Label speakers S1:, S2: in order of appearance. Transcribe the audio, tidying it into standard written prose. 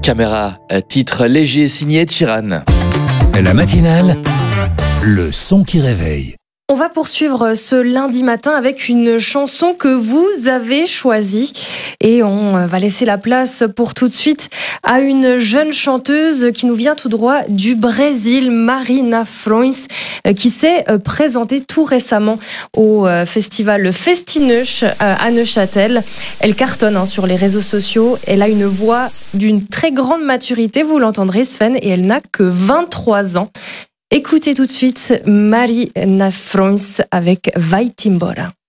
S1: Caméra, titre léger signé Chiran.
S2: La matinale, le son qui réveille.
S3: On va poursuivre ce lundi matin avec une chanson que vous avez choisie et on va laisser la place pour tout de suite à une jeune chanteuse qui nous vient tout droit du Brésil, Marina Froins, qui s'est présentée tout récemment au festival Festineuch à Neuchâtel. Elle cartonne sur les réseaux sociaux, elle a une voix d'une très grande maturité, vous l'entendrez Sven, et elle n'a que 23 ans. Écoutez tout de suite Marina Froins avec Vai-te embora.